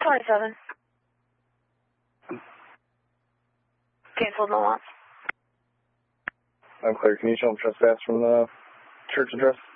27. Canceled no loss. I'm clear. Can you show them trespass from the church address?